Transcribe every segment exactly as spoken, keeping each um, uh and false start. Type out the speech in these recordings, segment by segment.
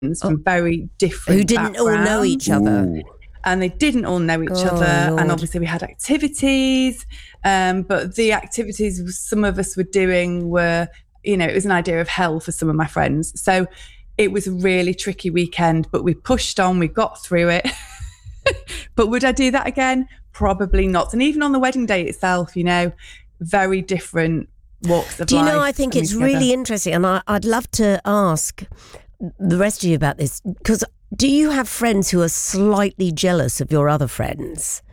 from very different who didn't all know each other. Ooh. And they didn't all know each Oh, other. Lord. And obviously we had activities, um, but the activities some of us were doing were, you know, it was an idea of hell for some of my friends. So it was a really tricky weekend, but we pushed on, we got through it. But would I do that again? Probably not. And even on the wedding day itself, you know, very different walks of life. Do you know, I think coming it's together. really interesting, and I, I'd love to ask the rest of you about this, because do you have friends who are slightly jealous of your other friends?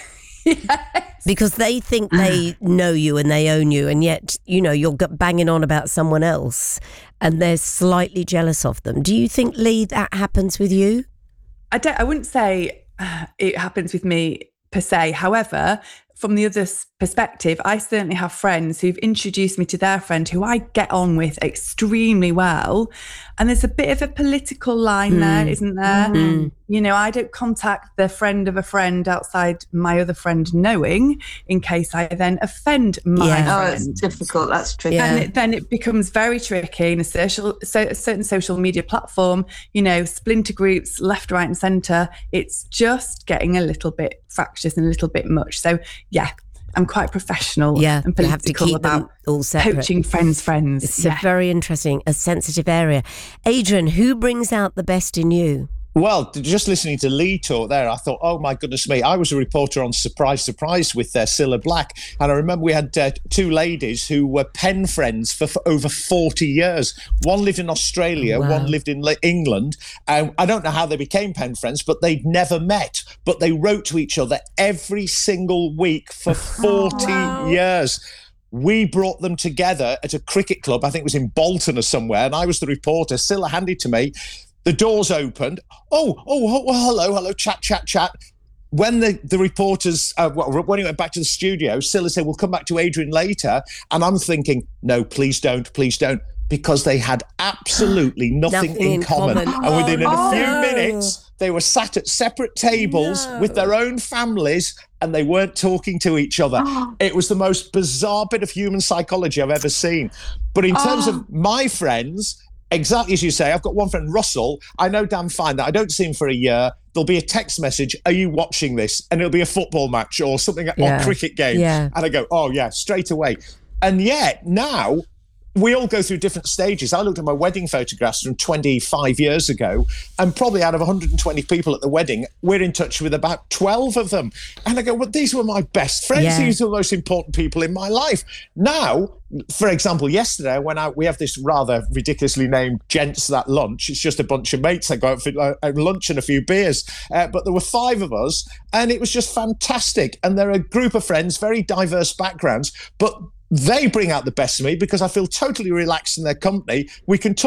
Yes. Because they think they know you and they own you, and yet, you know, you're banging on about someone else and they're slightly jealous of them. Do you think, Lee, that happens with you? I don't. I wouldn't say uh, it happens with me per se. However, from the other perspective, I certainly have friends who've introduced me to their friend who I get on with extremely well. And there's a bit of a political line mm. there, isn't there? Mm. You know, I don't contact the friend of a friend outside my other friend knowing, in case I then offend my yeah. friend. Oh, it's difficult. That's tricky. Yeah. And it, then it becomes very tricky in a social, so, a certain social media platform, you know, splinter groups, left, right and centre. It's just getting a little bit fractious and a little bit much. So, yeah, I'm quite professional yeah, and political you have to keep about them all separate. Poaching friends' friends. It's yeah. a very interesting, a sensitive area. Adrian, who brings out the best in you? Well, just listening to Lee talk there, I thought, oh my goodness me, I was a reporter on Surprise, Surprise with uh, Cilla Black. And I remember we had uh, two ladies who were pen friends for, for over forty years. One lived in Australia, wow. one lived in England. Um, I don't know how they became pen friends, but they'd never met. But they wrote to each other every single week for forty wow. years. We brought them together at a cricket club, I think it was in Bolton or somewhere, and I was the reporter. Cilla handed to me. The doors opened. Oh, oh, well, hello, hello, chat, chat, chat. When the, the reporters, uh, well, when he went back to the studio, Cilla said, we'll come back to Adrian later. And I'm thinking, no, please don't, please don't. Because they had absolutely nothing, nothing in, in common. common. And within oh, a few no. minutes, they were sat at separate tables no. with their own families and they weren't talking to each other. Oh. It was the most bizarre bit of human psychology I've ever seen. But in terms oh. of my friends, exactly as you say, I've got one friend, Russell. I know damn fine that I don't see him for a year. There'll be a text message, are you watching this? And it'll be a football match or something, yeah. or cricket game. Yeah. And I go, oh yeah, straight away. And yet now, we all go through different stages. I looked at my wedding photographs from twenty-five years ago, and probably out of one hundred twenty people at the wedding, we're in touch with about twelve of them. And I go, well, these were my best friends. Yeah. These are the most important people in my life. Now, for example, yesterday, when I, we have this rather ridiculously named Gents That Lunch. It's just a bunch of mates. I go out for uh, lunch and a few beers. Uh, but there were five of us, and it was just fantastic. And they're a group of friends, very diverse backgrounds, but they bring out the best of me because I feel totally relaxed in their company. We can talk